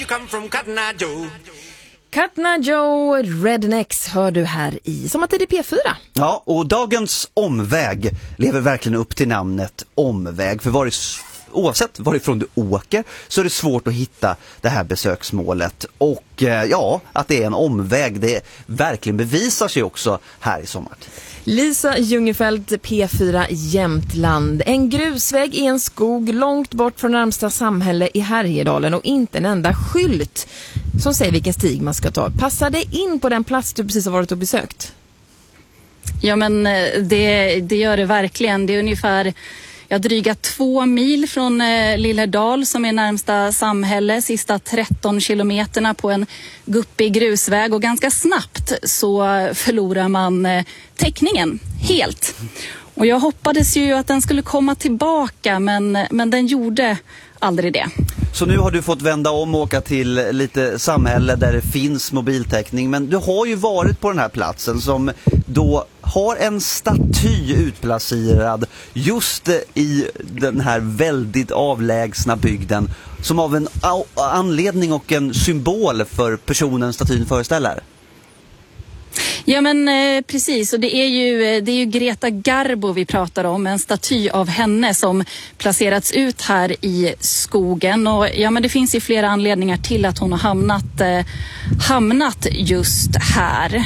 Cotton Eye Joe, Rednecks hör du här i Sommartid i P4. Ja, och dagens omväg lever verkligen upp till namnet omväg. För oavsett varifrån du åker så är det svårt att hitta det här besöksmålet. Och ja, att det är en omväg, det verkligen bevisar sig också här i Sommartid. Lisa Jungerfeldt, P4 Jämtland. En grusväg i en skog långt bort från närmsta samhälle i Härjedalen och inte en enda skylt som säger vilken stig man ska ta. Passar det in på den plats du precis har varit och besökt? Ja, men det gör det verkligen. Det är ungefär dryga 2 mil från Lillhärdal som är närmsta samhälle, sista 13 kilometerna på en guppig grusväg, och ganska snabbt så förlorar man täckningen helt. Och jag hoppades ju att den skulle komma tillbaka, men den gjorde aldrig det. Så nu har du fått vända om och åka till lite samhälle där det finns mobiltäckning. Men du har ju varit på den här platsen som då har en staty utplacerad just i den här väldigt avlägsna bygden, som av en anledning och en symbol för personen statyn föreställer. Ja, men precis, och det är ju Greta Garbo vi pratar om, en staty av henne som placerats ut här i skogen. Och ja, men det finns ju flera anledningar till att hon har hamnat just här.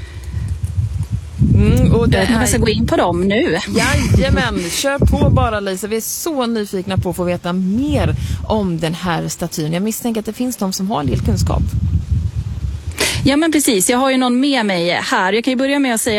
Och jag ska gå in på dem nu. Jajamän, kör på bara Lisa. Vi är så nyfikna på att få veta mer om den här statyn. Jag misstänker att det finns de som har en del kunskap. Ja, men precis. Jag har ju någon med mig här. Jag kan ju börja med att säga